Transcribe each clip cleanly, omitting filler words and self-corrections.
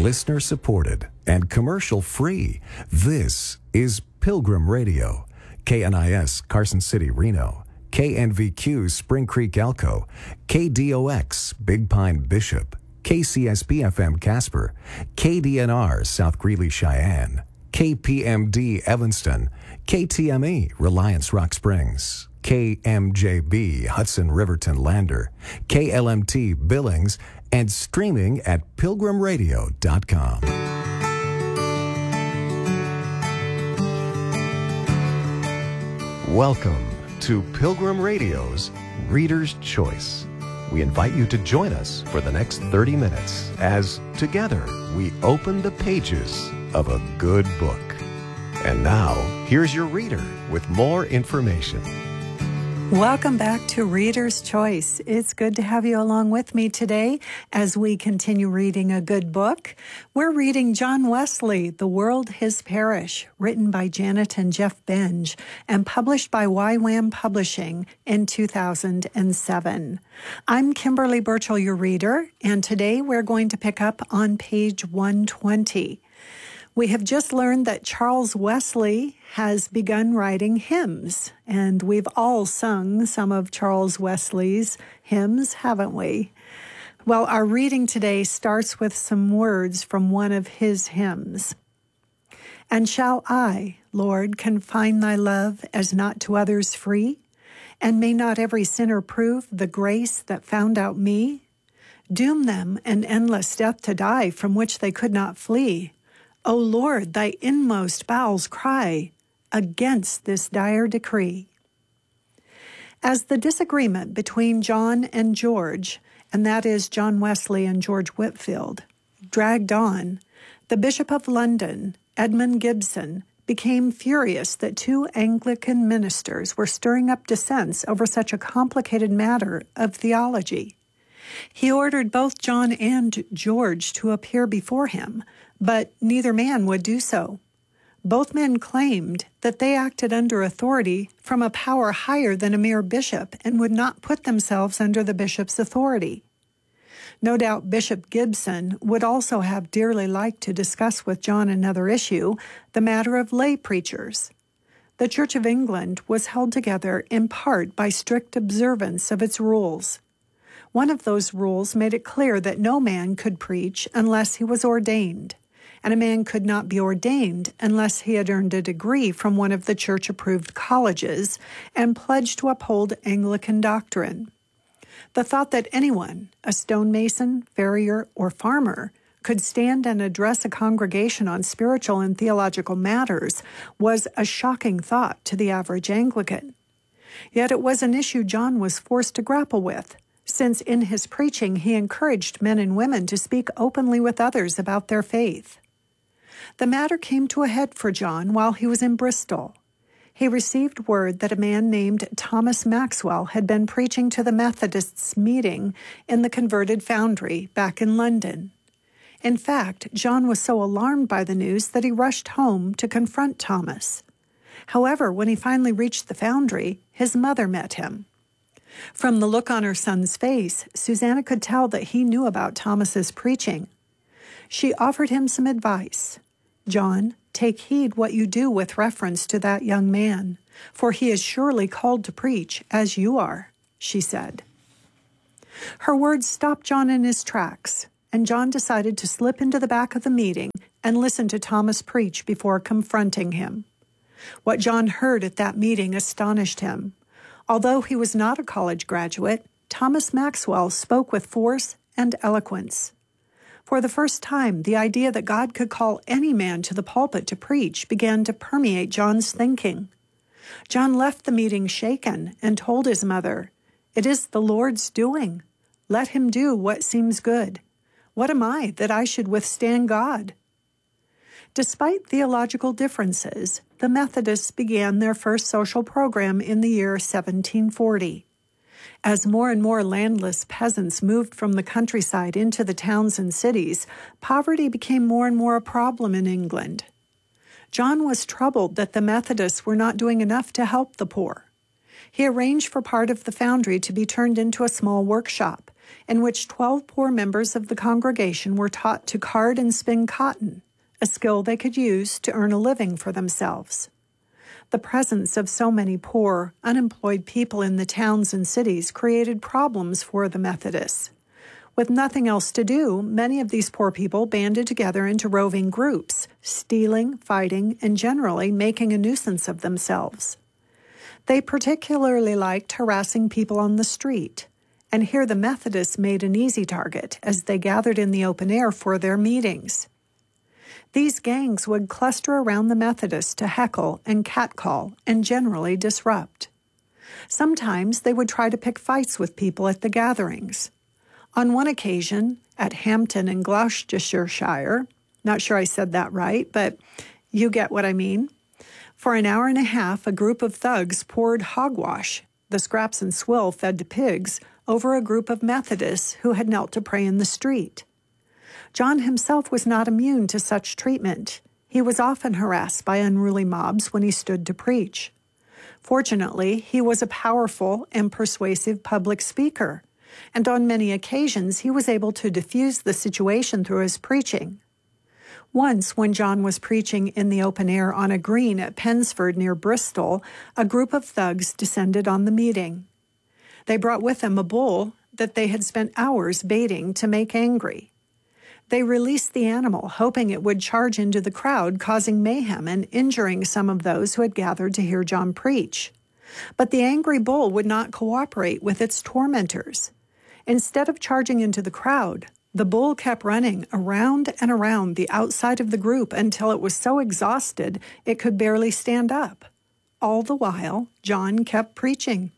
listener supported and commercial free. This is Pilgrim Radio. KNIS Carson City, Reno. KNVQ Spring Creek, Elko. KDOX Big Pine, Bishop. KCSB FM Casper. KDNR South Greeley, Cheyenne. KPMD Evanston. KTME Reliance Rock Springs. KMJB Hudson Riverton Lander. KLMT Billings, and streaming at pilgrimradio.com. Welcome to Pilgrim Radio's Reader's Choice. We invite you to join us for the next 30 minutes as together we open the pages of a good book. And now, here's your reader with more information. Welcome back to Reader's Choice. It's good to have you along with me today as we continue reading a good book. We're reading John Wesley, The World His Parish, written by Janet and Jeff Benge and published by YWAM Publishing in 2007. I'm Kimberly Burchell, your reader, and today we're going to pick up on page 120. We have just learned that Charles Wesley has begun writing hymns, and we've all sung some of Charles Wesley's hymns, haven't we? Well, our reading today starts with some words from one of his hymns. And shall I, Lord, confine thy love as not to others free? And may not every sinner prove the grace that found out me? Doom them an endless death to die from which they could not flee. O Lord, thy inmost bowels cry against this dire decree. As the disagreement between John and George, and that is John Wesley and George Whitefield, dragged on, the Bishop of London, Edmund Gibson, became furious that two Anglican ministers were stirring up dissents over such a complicated matter of theology. He ordered both John and George to appear before him, but neither man would do so. Both men claimed that they acted under authority from a power higher than a mere bishop and would not put themselves under the bishop's authority. No doubt Bishop Gibson would also have dearly liked to discuss with John another issue, the matter of lay preachers. The Church of England was held together in part by strict observance of its rules. One of those rules made it clear that no man could preach unless he was ordained, and a man could not be ordained unless he had earned a degree from one of the church-approved colleges and pledged to uphold Anglican doctrine. The thought that anyone, a stonemason, farrier, or farmer, could stand and address a congregation on spiritual and theological matters was a shocking thought to the average Anglican. Yet it was an issue John was forced to grapple with, since in his preaching he encouraged men and women to speak openly with others about their faith. The matter came to a head for John while he was in Bristol. He received word that a man named Thomas Maxwell had been preaching to the Methodists' meeting in the converted foundry back in London. In fact, John was so alarmed by the news that he rushed home to confront Thomas. However, when he finally reached the foundry, his mother met him. From the look on her son's face, Susanna could tell that he knew about Thomas's preaching. She offered him some advice. John, take heed what you do with reference to that young man, for he is surely called to preach, as you are, she said. Her words stopped John in his tracks, and John decided to slip into the back of the meeting and listen to Thomas preach before confronting him. What John heard at that meeting astonished him. Although he was not a college graduate, Thomas Maxwell spoke with force and eloquence. For the first time, the idea that God could call any man to the pulpit to preach began to permeate John's thinking. John left the meeting shaken and told his mother, "It is the Lord's doing. Let him do what seems good. What am I that I should withstand God?" Despite theological differences, the Methodists began their first social program in the year 1740. As more and more landless peasants moved from the countryside into the towns and cities, poverty became more and more a problem in England. John was troubled that the Methodists were not doing enough to help the poor. He arranged for part of the foundry to be turned into a small workshop, in which 12 poor members of the congregation were taught to card and spin cotton, a skill they could use to earn a living for themselves. The presence of so many poor, unemployed people in the towns and cities created problems for the Methodists. With nothing else to do, many of these poor people banded together into roving groups, stealing, fighting, and generally making a nuisance of themselves. They particularly liked harassing people on the street, and here the Methodists made an easy target as they gathered in the open air for their meetings. These gangs would cluster around the Methodists to heckle and catcall and generally disrupt. Sometimes they would try to pick fights with people at the gatherings. On one occasion, at Hampton in Gloucestershire, not sure I said that right, but you get what I mean. For an hour and a half, a group of thugs poured hogwash, the scraps and swill fed to pigs, over a group of Methodists who had knelt to pray in the street. John himself was not immune to such treatment. He was often harassed by unruly mobs when he stood to preach. Fortunately, he was a powerful and persuasive public speaker, and on many occasions he was able to diffuse the situation through his preaching. Once, when John was preaching in the open air on a green at Pensford near Bristol, a group of thugs descended on the meeting. They brought with them a bull that they had spent hours baiting to make angry. They released the animal, hoping it would charge into the crowd, causing mayhem and injuring some of those who had gathered to hear John preach. But the angry bull would not cooperate with its tormentors. Instead of charging into the crowd, the bull kept running around and around the outside of the group until it was so exhausted it could barely stand up. All the while, John kept preaching.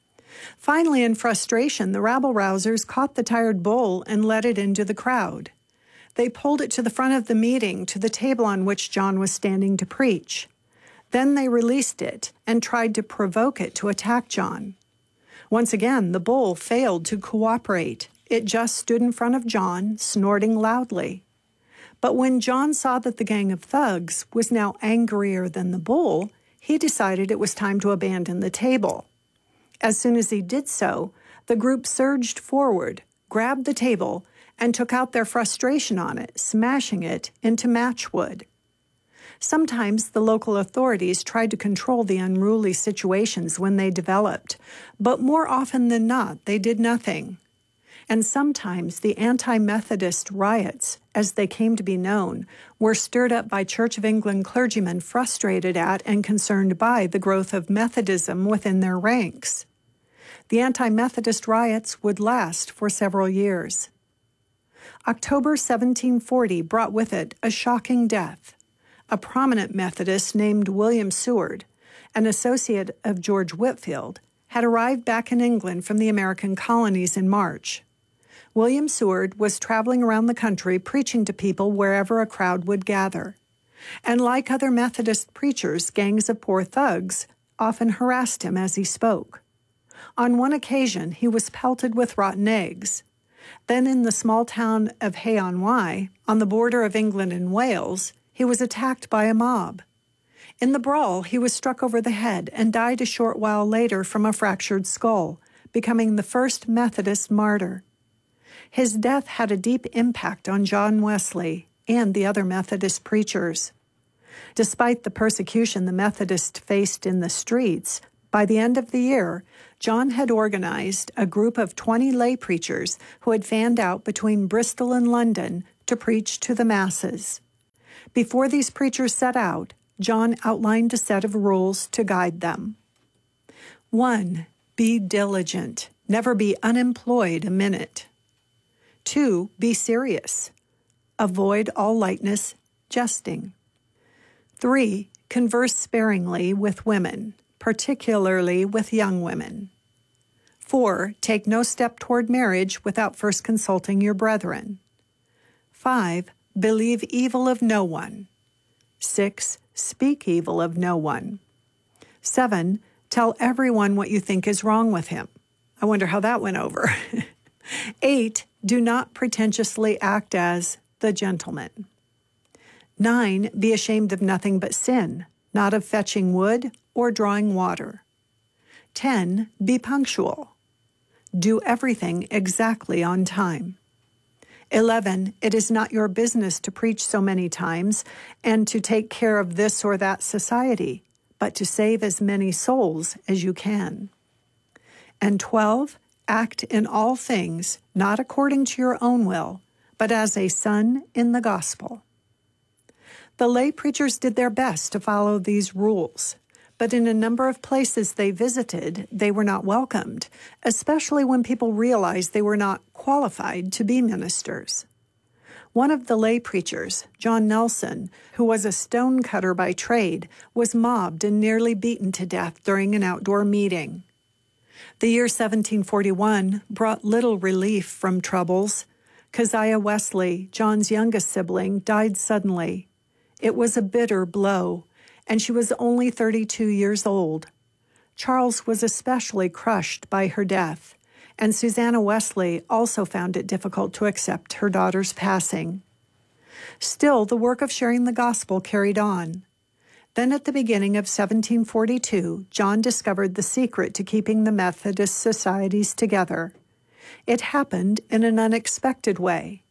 Finally, in frustration, the rabble-rousers caught the tired bull and led it into the crowd. They pulled it to the front of the meeting, to the table on which John was standing to preach. Then they released it and tried to provoke it to attack John. Once again, the bull failed to cooperate. It just stood in front of John, snorting loudly. But when John saw that the gang of thugs was now angrier than the bull, he decided it was time to abandon the table. As soon as he did so, the group surged forward, grabbed the table, and took out their frustration on it, smashing it into matchwood. Sometimes the local authorities tried to control the unruly situations when they developed, but more often than not, they did nothing. And sometimes the anti-Methodist riots, as they came to be known, were stirred up by Church of England clergymen frustrated at and concerned by the growth of Methodism within their ranks. The anti-Methodist riots would last for several years. October 1740 brought with it a shocking death. A prominent Methodist named William Seward, an associate of George Whitefield, had arrived back in England from the American colonies in March. William Seward was traveling around the country preaching to people wherever a crowd would gather. And like other Methodist preachers, gangs of poor thugs often harassed him as he spoke. On one occasion, he was pelted with rotten eggs. Then in the small town of Hay-on-Wye, on the border of England and Wales, he was attacked by a mob. In the brawl, he was struck over the head and died a short while later from a fractured skull, becoming the first Methodist martyr. His death had a deep impact on John Wesley and the other Methodist preachers. Despite the persecution the Methodists faced in the streets, by the end of the year, John had organized a group of 20 lay preachers who had fanned out between Bristol and London to preach to the masses. Before these preachers set out, John outlined a set of rules to guide them. 1. Be diligent. Never be unemployed a minute. 2. Be serious. Avoid all lightness, jesting. 3. Converse sparingly with women, particularly with young women. 4. Take no step toward marriage without first consulting your brethren. 5. Believe evil of no one. 6. Speak evil of no one. 7. Tell everyone what you think is wrong with him. I wonder how that went over. 8. Do not pretentiously act as the gentleman. 9. Be ashamed of nothing but sin, not of fetching wood or drawing water. 10. Be punctual. Do everything exactly on time. 11. It is not your business to preach so many times and to take care of this or that society, but to save as many souls as you can. And 12. Act in all things, not according to your own will, but as a son in the gospel. The lay preachers did their best to follow these rules, but in a number of places they visited, they were not welcomed, especially when people realized they were not qualified to be ministers. One of the lay preachers, John Nelson, who was a stonecutter by trade, was mobbed and nearly beaten to death during an outdoor meeting. The year 1741 brought little relief from troubles. Keziah Wesley, John's youngest sibling, died suddenly. It was a bitter blow, and she was only 32 years old. Charles was especially crushed by her death, and Susanna Wesley also found it difficult to accept her daughter's passing. Still, the work of sharing the gospel carried on. Then at the beginning of 1742, John discovered the secret to keeping the Methodist societies together. It happened in an unexpected way.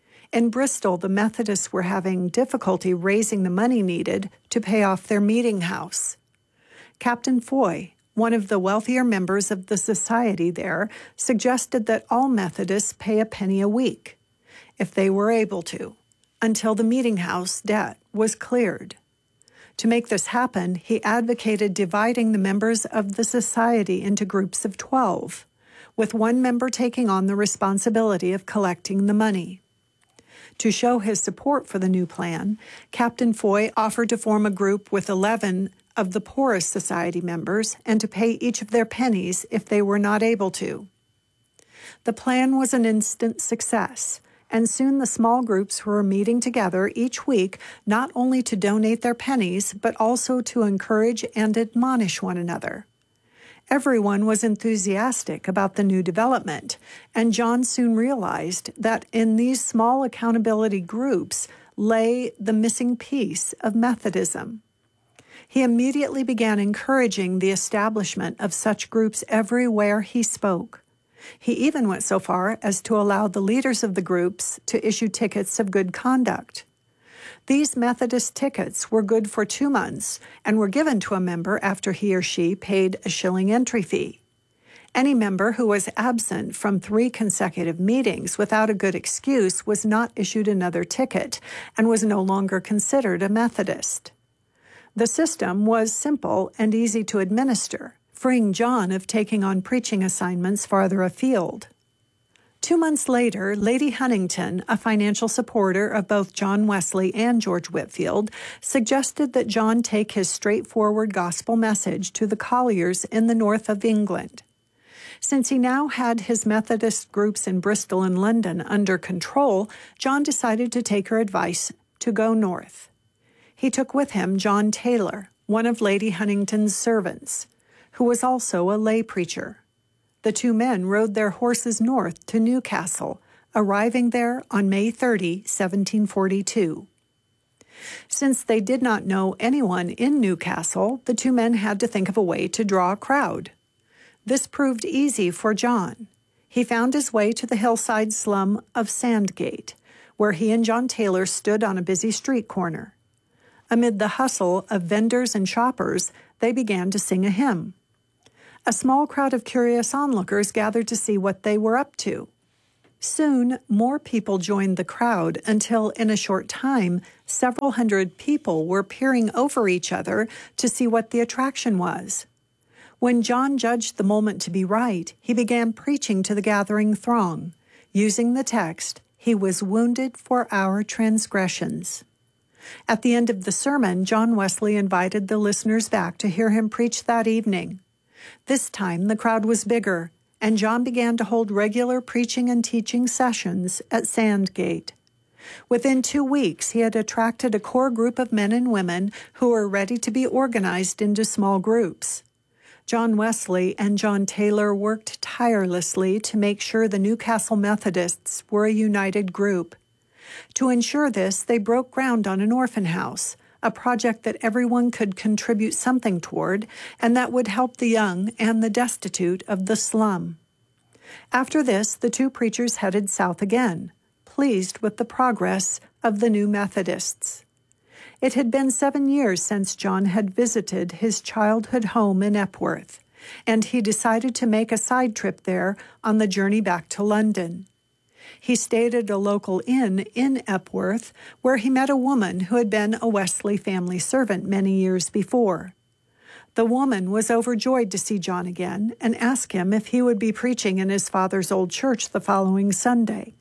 In Bristol, the Methodists were having difficulty raising the money needed to pay off their meeting house. Captain Foy, one of the wealthier members of the society there, suggested that all Methodists pay a penny a week, if they were able to, until the meeting house debt was cleared. To make this happen, he advocated dividing the members of the society into groups of 12, with one member taking on the responsibility of collecting the money. To show his support for the new plan, Captain Foy offered to form a group with 11 of the poorest society members and to pay each of their pennies if they were not able to. The plan was an instant success, and soon the small groups were meeting together each week not only to donate their pennies, but also to encourage and admonish one another. Everyone was enthusiastic about the new development, and John soon realized that in these small accountability groups lay the missing piece of Methodism. He immediately began encouraging the establishment of such groups everywhere he spoke. He even went so far as to allow the leaders of the groups to issue tickets of good conduct. These Methodist tickets were good for 2 months and were given to a member after he or she paid a shilling entry fee. Any member who was absent from 3 consecutive meetings without a good excuse was not issued another ticket and was no longer considered a Methodist. The system was simple and easy to administer, freeing John of taking on preaching assignments farther afield. 2 months later, Lady Huntington, a financial supporter of both John Wesley and George Whitefield, suggested that John take his straightforward gospel message to the colliers in the north of England. Since he now had his Methodist groups in Bristol and London under control, John decided to take her advice to go north. He took with him John Taylor, one of Lady Huntington's servants, who was also a lay preacher. The 2 men rode their horses north to Newcastle, arriving there on May 30, 1742. Since they did not know anyone in Newcastle, the 2 men had to think of a way to draw a crowd. This proved easy for John. He found his way to the hillside slum of Sandgate, where he and John Taylor stood on a busy street corner. Amid the hustle of vendors and shoppers, they began to sing a hymn. A small crowd of curious onlookers gathered to see what they were up to. Soon, more people joined the crowd until, in a short time, several hundred people were peering over each other to see what the attraction was. When John judged the moment to be right, he began preaching to the gathering throng, using the text, "He was wounded for our transgressions." At the end of the sermon, John Wesley invited the listeners back to hear him preach that evening. This time, the crowd was bigger, and John began to hold regular preaching and teaching sessions at Sandgate. Within 2 weeks, he had attracted a core group of men and women who were ready to be organized into small groups. John Wesley and John Taylor worked tirelessly to make sure the Newcastle Methodists were a united group. To ensure this, they broke ground on an orphan house, a project that everyone could contribute something toward, and that would help the young and the destitute of the slum. After this, the two preachers headed south again, pleased with the progress of the new Methodists. It had been 7 years since John had visited his childhood home in Epworth, and he decided to make a side trip there on the journey back to London. He stayed at a local inn in Epworth, where he met a woman who had been a Wesley family servant many years before. The woman was overjoyed to see John again and asked him if he would be preaching in his father's old church the following Sunday.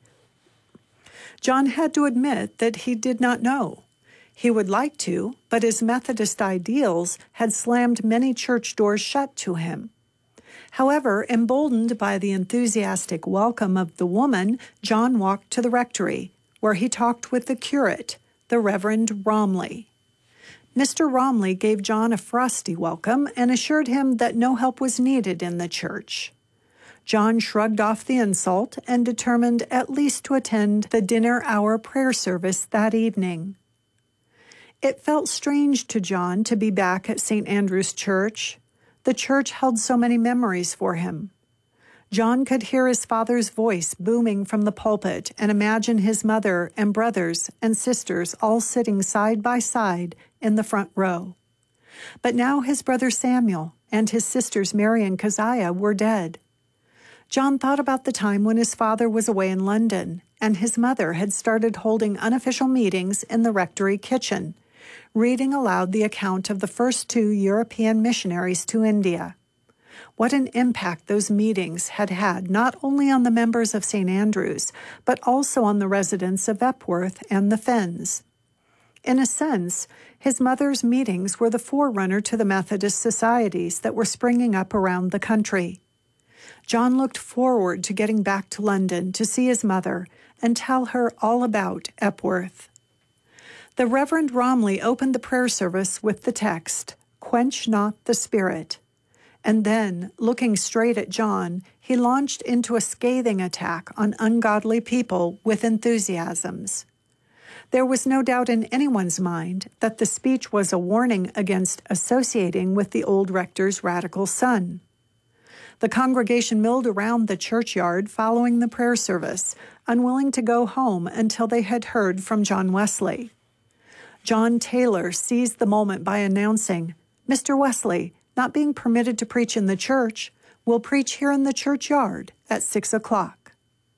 John had to admit that he did not know. He would like to, but his Methodist ideals had slammed many church doors shut to him. However, emboldened by the enthusiastic welcome of the woman, John walked to the rectory, where he talked with the curate, the Reverend Romley. Mr. Romley gave John a frosty welcome and assured him that no help was needed in the church. John shrugged off the insult and determined at least to attend the dinner-hour prayer service that evening. It felt strange to John to be back at St. Andrew's Church. The church held so many memories for him. John could hear his father's voice booming from the pulpit and imagine his mother and brothers and sisters all sitting side by side in the front row. But now his brother Samuel and his sisters Mary and Keziah were dead. John thought about the time when his father was away in London and his mother had started holding unofficial meetings in the rectory kitchen, reading aloud the account of the first 2 European missionaries to India. What an impact those meetings had had not only on the members of St. Andrew's, but also on the residents of Epworth and the Fens. In a sense, his mother's meetings were the forerunner to the Methodist societies that were springing up around the country. John looked forward to getting back to London to see his mother and tell her all about Epworth. The Reverend Romley opened the prayer service with the text, "Quench not the Spirit," and then, looking straight at John, he launched into a scathing attack on ungodly people with enthusiasms. There was no doubt in anyone's mind that the speech was a warning against associating with the old rector's radical son. The congregation milled around the churchyard following the prayer service, unwilling to go home until they had heard from John Wesley. John Taylor seized the moment by announcing, "Mr. Wesley, not being permitted to preach in the church, will preach here in the churchyard at 6 o'clock.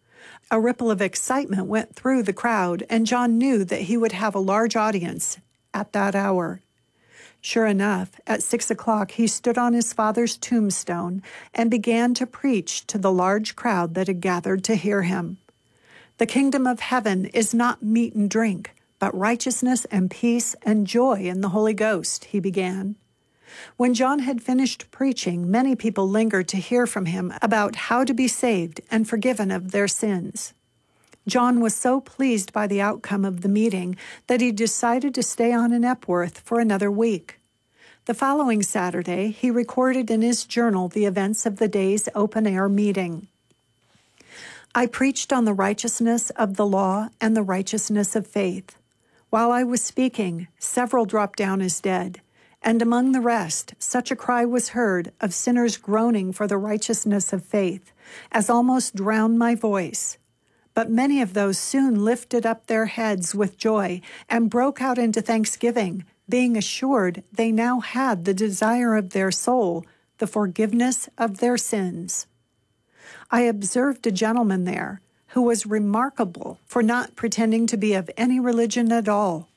A ripple of excitement went through the crowd, and John knew that he would have a large audience at that hour. Sure enough, at 6 o'clock he stood on his father's tombstone and began to preach to the large crowd that had gathered to hear him. "The kingdom of heaven is not meat and drink, but righteousness and peace and joy in the Holy Ghost," he began. When John had finished preaching, many people lingered to hear from him about how to be saved and forgiven of their sins. John was so pleased by the outcome of the meeting that he decided to stay on in Epworth for another week. The following Saturday, he recorded in his journal the events of the day's open-air meeting. "I preached on the righteousness of the law and the righteousness of faith. While I was speaking, several dropped down as dead, and among the rest, such a cry was heard of sinners groaning for the righteousness of faith, as almost drowned my voice. But many of those soon lifted up their heads with joy and broke out into thanksgiving, being assured they now had the desire of their soul, the forgiveness of their sins. I observed a gentleman there who was remarkable for not pretending to be of any religion at all.